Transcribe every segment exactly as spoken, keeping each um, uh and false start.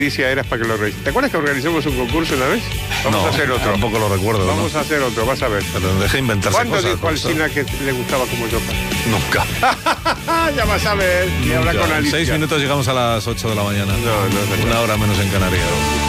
Eras para que lo organices. ¿Te acuerdas que organizamos un concurso una vez? Vamos no, a hacer otro. Tampoco lo recuerdo. Vamos ¿no? a hacer otro, vas a ver. Pero dejé inventarse ¿Cuándo cosas. dijo Alsina que le gustaba como yo? Nunca. Ya vas a ver. Y habla con Alicia. Seis minutos llegamos a las ocho de la mañana. No, no, no. Una hora menos en Canarias.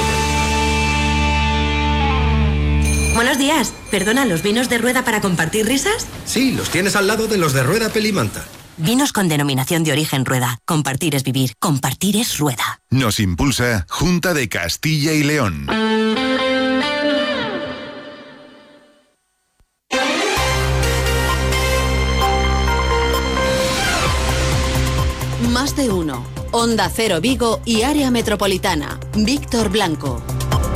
Buenos días. ¿Perdona, los vinos de rueda para compartir risas? Sí, los tienes al lado de los de Rueda Pelimanta. Vinos con denominación de origen Rueda. Compartir es vivir. Compartir es Rueda. Nos impulsa Junta de Castilla y León. Más de uno. Onda Cero Vigo y área metropolitana. Víctor Blanco.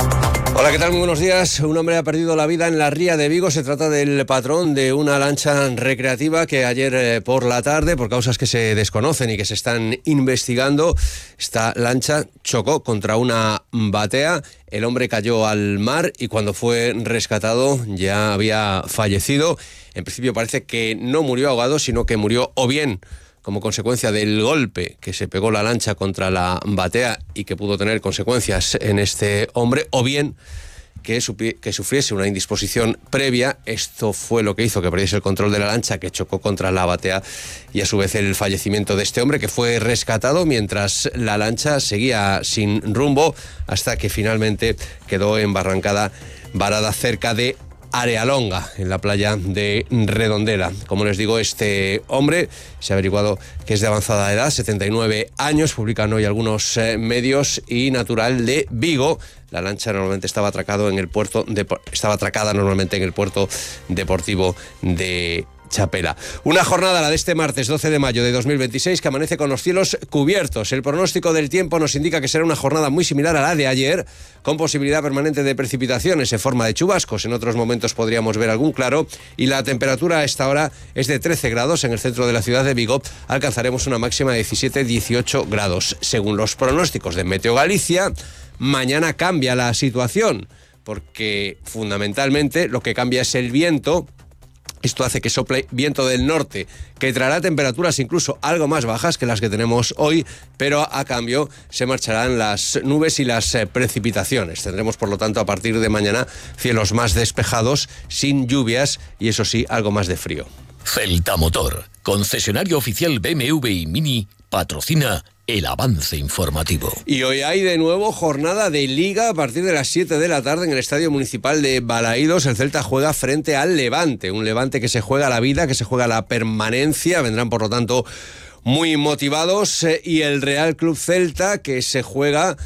Hola, ¿qué tal? Muy buenos días. Un hombre ha perdido la vida en la ría de Vigo. Se trata del patrón de una lancha recreativa que ayer eh, por la tarde, por causas que se desconocen y que se están investigando, esta lancha chocó contra una batea. El hombre cayó al mar y cuando fue rescatado ya había fallecido. En principio parece que no murió ahogado, sino que murió o bien como consecuencia del golpe que se pegó la lancha contra la batea y que pudo tener consecuencias en este hombre, o bien que, supi- que sufriese una indisposición previa. Esto fue lo que hizo que perdiese el control de la lancha, que chocó contra la batea, y a su vez el fallecimiento de este hombre, que fue rescatado mientras la lancha seguía sin rumbo hasta que finalmente quedó embarrancada, varada cerca de Arealonga, en la playa de Redondela. Como les digo, este hombre se ha averiguado que es de avanzada edad, setenta y nueve años, publican hoy algunos eh, medios, y natural de Vigo. La lancha normalmente estaba atracado en el puerto de, estaba atracada normalmente en el puerto deportivo de Chapela. Una jornada, la de este martes doce de mayo de dos mil veintiséis, que amanece con los cielos cubiertos. El pronóstico del tiempo nos indica que será una jornada muy similar a la de ayer, con posibilidad permanente de precipitaciones en forma de chubascos. En otros momentos podríamos ver algún claro, y la temperatura a esta hora es de trece grados en el centro de la ciudad de Vigo. Alcanzaremos una máxima de diecisiete a dieciocho grados. Según los pronósticos de Meteo Galicia, mañana cambia la situación, porque fundamentalmente lo que cambia es el viento. Esto hace que sople viento del norte, que traerá temperaturas incluso algo más bajas que las que tenemos hoy, pero a cambio se marcharán las nubes y las eh, precipitaciones. Tendremos, por lo tanto, a partir de mañana cielos más despejados, sin lluvias y, eso sí, algo más de frío. Celta Motor, concesionario oficial B M W y Mini, patrocina el avance informativo. Y hoy hay de nuevo jornada de Liga a partir de las siete de la tarde en el Estadio Municipal de Balaídos. El Celta juega frente al Levante, un Levante que se juega la vida, que se juega la permanencia. Vendrán, por lo tanto, muy motivados. Eh, y el Real Club Celta, que se juega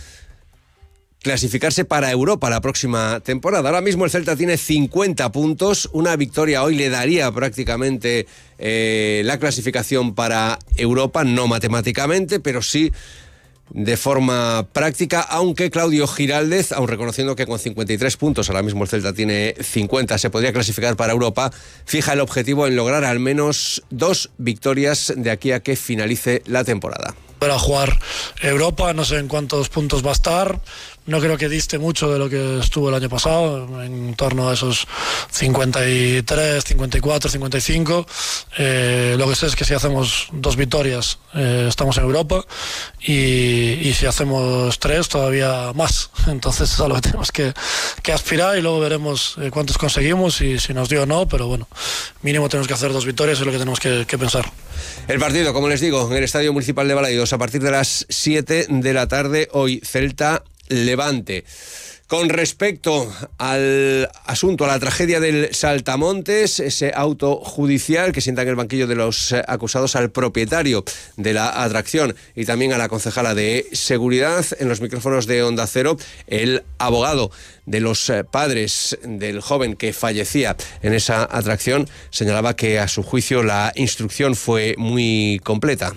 clasificarse para Europa la próxima temporada. Ahora mismo el Celta tiene cincuenta puntos, una victoria hoy le daría prácticamente eh, la clasificación para Europa, no matemáticamente, pero sí de forma práctica, aunque Claudio Giraldez, aun reconociendo que con cincuenta y tres puntos, ahora mismo el Celta tiene cincuenta, se podría clasificar para Europa, fija el objetivo en lograr al menos dos victorias de aquí a que finalice la temporada. Para jugar Europa, no sé en cuántos puntos va a estar, no creo que diste mucho de lo que estuvo el año pasado, en torno a esos cincuenta y tres, cincuenta y cuatro, cincuenta y cinco. Eh, lo que sé es que si hacemos dos victorias eh, estamos en Europa, y, y si hacemos tres todavía más. Entonces es a lo que tenemos que, que aspirar, y luego veremos eh, cuántos conseguimos y si nos dio o no, pero bueno, mínimo tenemos que hacer dos victorias, es lo que tenemos que, que pensar. El partido, como les digo, en el Estadio Municipal de Balaídos a partir de las siete de la tarde, hoy Celta Levante. Con respecto al asunto, a la tragedia del Saltamontes, ese auto judicial que sienta en el banquillo de los acusados al propietario de la atracción y también a la concejala de seguridad, en los micrófonos de Onda Cero, el abogado de los padres del joven que fallecía en esa atracción señalaba que a su juicio la instrucción fue muy completa.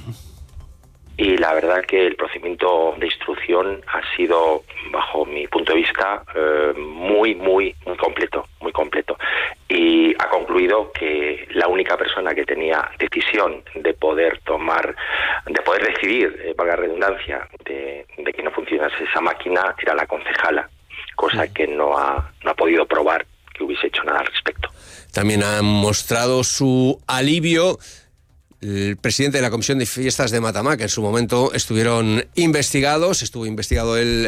Y la verdad que el procedimiento de instrucción ha sido, bajo mi punto de vista, eh, muy, muy, muy completo, muy completo. Y ha concluido que la única persona que tenía decisión de poder tomar, de poder decidir, eh, valga la redundancia, de, de que no funcionase esa máquina, era la concejala, cosa que no ha, no ha podido probar que hubiese hecho nada al respecto. También han mostrado su alivio el presidente de la Comisión de Fiestas de Matamá, que en su momento estuvieron investigados, estuvo investigado el